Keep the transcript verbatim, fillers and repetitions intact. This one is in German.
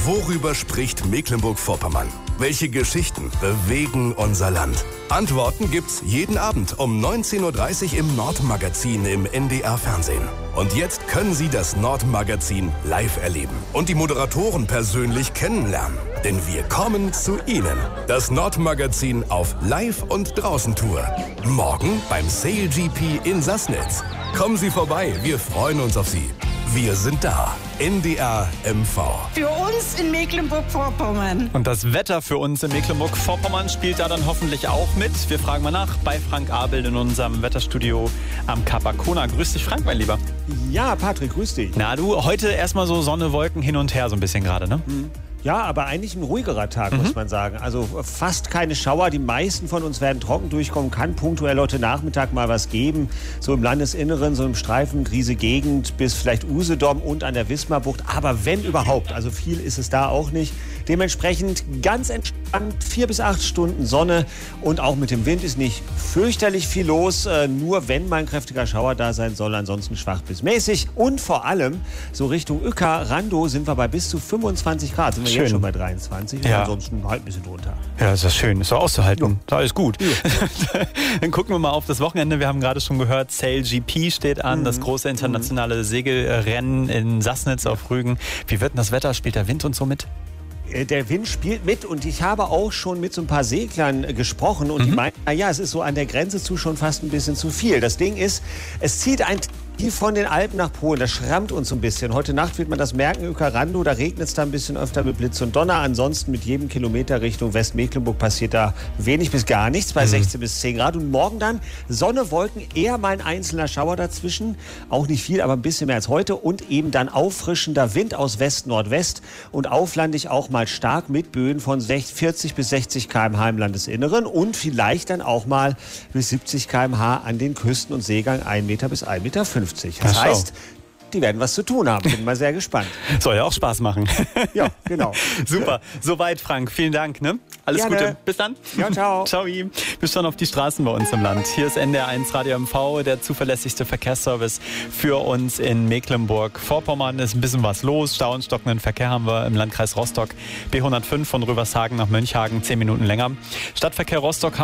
Worüber spricht Mecklenburg-Vorpommern? Welche Geschichten bewegen unser Land? Antworten gibt's jeden Abend um neunzehn Uhr dreißig im Nordmagazin im N D R-Fernsehen. Und jetzt können Sie das Nordmagazin live erleben und die Moderatoren persönlich kennenlernen. Denn wir kommen zu Ihnen. Das Nordmagazin auf Live- und Draußen-Tour. Morgen beim Sail G P in Sassnitz. Kommen Sie vorbei, wir freuen uns auf Sie. Wir sind da. N D R M V. Für uns in Mecklenburg-Vorpommern. Und das Wetter für uns in Mecklenburg-Vorpommern spielt da dann hoffentlich auch mit. Wir fragen mal nach bei Frank Abel in unserem Wetterstudio am Kap Arkona. Grüß dich, Frank, mein Lieber. Ja, Patrick, grüß dich. Na du, heute erstmal so Sonne, Wolken hin und her so ein bisschen gerade, ne? Mhm. Ja, aber eigentlich ein ruhigerer Tag, mhm. muss man sagen. Also fast keine Schauer. Die meisten von uns werden trocken durchkommen. Kann punktuell heute Nachmittag mal was geben. So im Landesinneren, so im Streifen, Griese Gegend bis vielleicht Usedom und an der Wismarbucht. Aber wenn überhaupt, also viel ist es da auch nicht. Dementsprechend ganz entspannt, vier bis acht Stunden Sonne. Und auch mit dem Wind ist nicht fürchterlich viel los. Äh, nur wenn mal ein kräftiger Schauer da sein soll, ansonsten schwach bis mäßig. Und vor allem, so Richtung Uecker, Randow sind wir bei bis zu fünfundzwanzig Grad. Sind wir schön. Jetzt schon bei dreiundzwanzig, ja. Und ansonsten halt ein bisschen drunter. Ja, ist das schön. Ist doch auszuhalten. Ja. Da ist gut. Ja. Dann gucken wir mal auf das Wochenende. Wir haben gerade schon gehört, Sail G P steht an. Mhm. Das große internationale Segelrennen in Sassnitz auf Rügen. Wie wird denn das Wetter? Spielt der Wind und so mit? Der Wind spielt mit und ich habe auch schon mit so ein paar Seglern gesprochen und mhm. die meinten, naja, es ist so an der Grenze zu schon fast ein bisschen zu viel. Das Ding ist, es zieht ein Tief von den Alpen nach Polen, das schrammt uns so ein bisschen. Heute Nacht wird man das merken, Uecker-Randow, da regnet es da ein bisschen öfter mit Blitz und Donner. Ansonsten mit jedem Kilometer Richtung Westmecklenburg passiert da wenig bis gar nichts, bei mhm. sechzehn bis zehn Grad. Und morgen dann Sonne, Wolken, eher mal ein einzelner Schauer dazwischen. Auch nicht viel, aber ein bisschen mehr als heute. Und eben dann auffrischender Wind aus West-Nordwest und auflandig auch mal stark mit Böen von vierzig bis sechzig Kilometer pro Stunde im Landesinneren und vielleicht dann auch mal bis siebzig Kilometer pro Stunde an den Küsten und Seegang ein Meter bis ein Meter fünfzig. Das heißt, die werden was zu tun haben. Bin mal sehr gespannt. Soll ja auch Spaß machen. Ja, genau. Super. Soweit, Frank. Vielen Dank. Ne? Alles Gerne. Gute. Bis dann. Ja, ciao. Ciao. Wir schauen auf die Straßen bei uns im Land. Hier ist N D R eins Radio M V, der zuverlässigste Verkehrsservice für uns in Mecklenburg-Vorpommern. Ist ein bisschen was los. Stau und stockenden Verkehr haben wir im Landkreis Rostock. B hundertfünf von Rövershagen nach Mönchhagen, zehn Minuten länger. Stadtverkehr Rostock haben